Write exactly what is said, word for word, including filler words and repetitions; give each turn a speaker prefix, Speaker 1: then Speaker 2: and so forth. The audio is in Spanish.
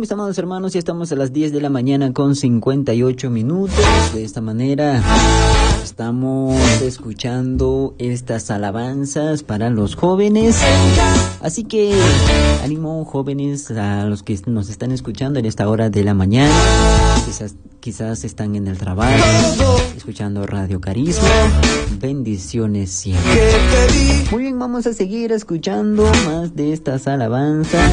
Speaker 1: mis amados hermanos, ya estamos a las diez de la mañana con cincuenta y ocho minutos. De esta manera estamos escuchando estas alabanzas para los jóvenes. Así que ánimo, jóvenes, a los que nos están escuchando en esta hora de la mañana. Quizás, quizás están en el trabajo, escuchando Radio Carisma. Bendiciones siempre. Muy bien, vamos a seguir escuchando más de estas alabanzas.